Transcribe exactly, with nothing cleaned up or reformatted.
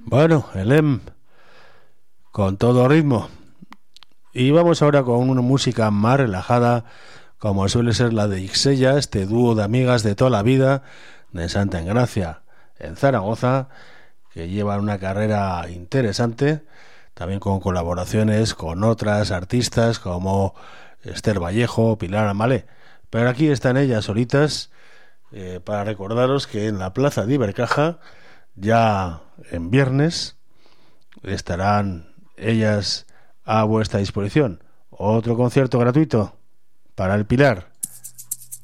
Bueno, el E M con todo ritmo. Y vamos ahora con una música más relajada, como suele ser la de Ixella, este dúo de amigas de toda la vida de Santa Engracia en Zaragoza, que llevan una carrera interesante, también con colaboraciones con otras artistas como Esther Vallejo, Pilar Amalé. Pero aquí están ellas solitas, eh, para recordaros que en la Plaza de Ibercaja, ya en viernes, estarán ellas a vuestra disposición. Otro concierto gratuito para el Pilar.